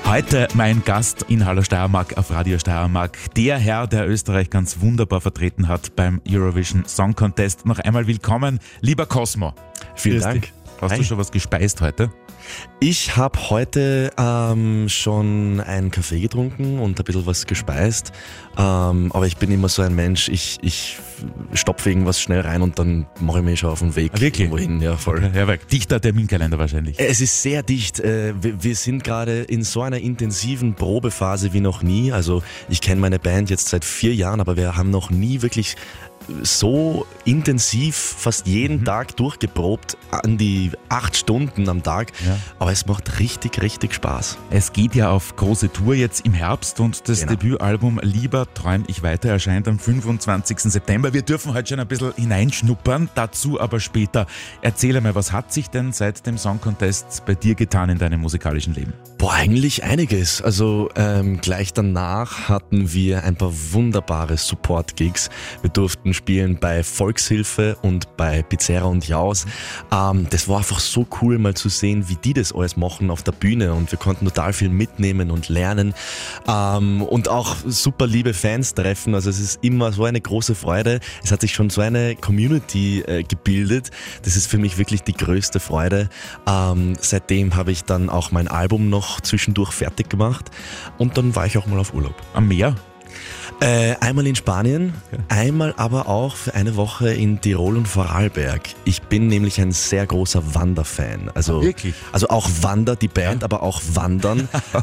Heute mein Gast in Hallo Steiermark auf Radio Steiermark, der Herr, der Österreich ganz wunderbar vertreten hat beim Eurovision Song Contest. Noch einmal willkommen, lieber Cosmo. Vielen Dank. Hast du schon was gespeist heute? Ich habe heute schon einen Kaffee getrunken und ein bisschen was gespeist, aber ich bin immer so ein Mensch, ich stopfe irgendwas schnell rein und dann mache ich mich schon auf den Weg wohin. Ja, voll. Ja, dichter Terminkalender wahrscheinlich. Es ist sehr dicht. Wir sind gerade in so einer intensiven Probephase wie noch nie. Also ich kenne meine Band jetzt seit 4 Jahren, aber wir haben noch nie wirklich so intensiv fast jeden Tag durchgeprobt, an die 8 Stunden am Tag. Ja. Aber es macht richtig, richtig Spaß. Es geht ja auf große Tour jetzt im Herbst und das Debütalbum Lieber träum ich weiter erscheint am 25. September. Wir dürfen heute schon ein bisschen hineinschnuppern, dazu aber später. Erzähl einmal, was hat sich denn seit dem Song Contest bei dir getan in deinem musikalischen Leben? Eigentlich einiges. Also gleich danach hatten wir ein paar wunderbare Support-Gigs. Wir durften spielen bei Volkshilfe und bei Pizzeria und Jaus. Das war einfach so cool, mal zu sehen, wie die das alles machen auf der Bühne, und wir konnten total viel mitnehmen und lernen und auch super liebe Fans treffen. Also es ist immer so eine große Freude. Es hat sich schon so eine Community gebildet. Das ist für mich wirklich die größte Freude. Seitdem habe ich dann auch mein Album noch zwischendurch fertig gemacht und dann war ich auch mal auf Urlaub. Am Meer? Einmal in Spanien, einmal aber auch für eine Woche in Tirol und Vorarlberg. Ich bin nämlich ein sehr großer Wanderfan. Also, wirklich? Also auch Wander, die Band, aber auch Wandern.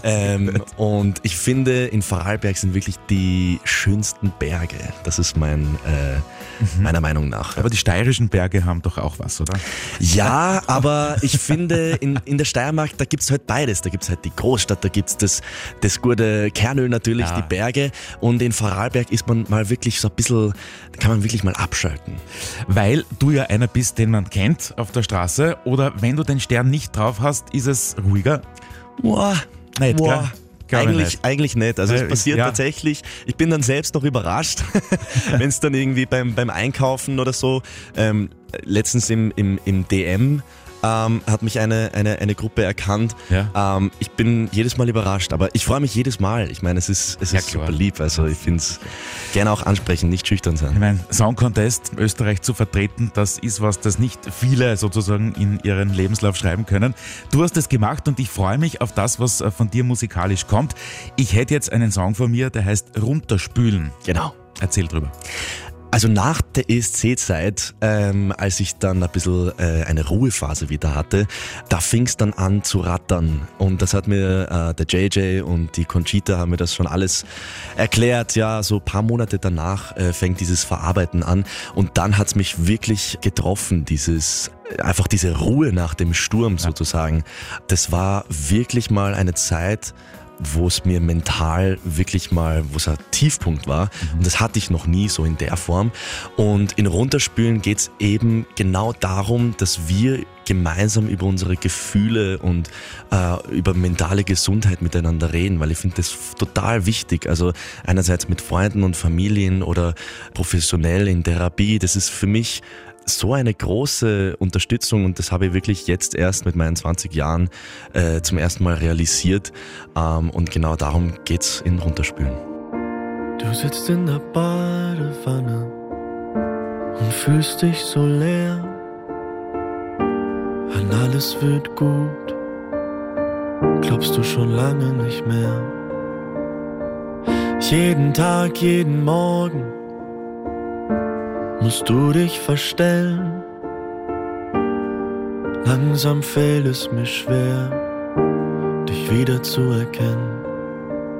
Und ich finde, in Vorarlberg sind wirklich die schönsten Berge. Das ist meiner Meinung nach. Aber die steirischen Berge haben doch auch was, oder? Ja, aber ich finde, in der Steiermark, da gibt's halt beides. Da gibt's halt die Großstadt, da gibt's das gute Kernöl natürlich, die Berge. Und in Vorarlberg ist man mal wirklich so ein bisschen, kann man wirklich mal abschalten. Weil du ja einer bist, den man kennt auf der Straße, oder wenn du den Stern nicht drauf hast, ist es ruhiger? Nicht, gell? Eigentlich nicht. Also es passiert tatsächlich, ich bin dann selbst noch überrascht, wenn es dann irgendwie beim Einkaufen oder so, letztens im DM hat mich eine Gruppe erkannt. Ja. Ich bin jedes Mal überrascht, aber ich freue mich jedes Mal. Ich meine, es ist super lieb. Also ich finde es gerne auch ansprechen, nicht schüchtern sein. Ich meine, Song Contest Österreich zu vertreten, das ist was, das nicht viele sozusagen in ihren Lebenslauf schreiben können. Du hast es gemacht und ich freue mich auf das, was von dir musikalisch kommt. Ich hätte jetzt einen Song von mir, der heißt Runterspülen. Genau. Erzähl drüber. Also nach der ESC-Zeit, als ich dann ein bisschen eine Ruhephase wieder hatte, da fing es dann an zu rattern. Und das hat mir der JJ und die Conchita haben mir das schon alles erklärt. Ja, so ein paar Monate danach fängt dieses Verarbeiten an. Und dann hat es mich wirklich getroffen, einfach diese Ruhe nach dem Sturm sozusagen. Das war wirklich mal eine Zeit, wo es mir mental wirklich mal, wo es ein Tiefpunkt war. Und das hatte ich noch nie so in der Form. Und in Runterspülen geht es eben genau darum, dass wir gemeinsam über unsere Gefühle und über mentale Gesundheit miteinander reden, weil ich finde das total wichtig. Also einerseits mit Freunden und Familien oder professionell in Therapie. Das ist für mich so eine große Unterstützung, und das habe ich wirklich jetzt erst mit meinen 20 Jahren zum ersten Mal realisiert, und genau darum geht's in Runterspülen. Du sitzt in der Badewanne und fühlst dich so leer, an alles wird gut, glaubst du schon lange nicht mehr. Jeden Tag, jeden Morgen musst du dich verstellen. Langsam fällt es mir schwer, dich wieder zu erkennen.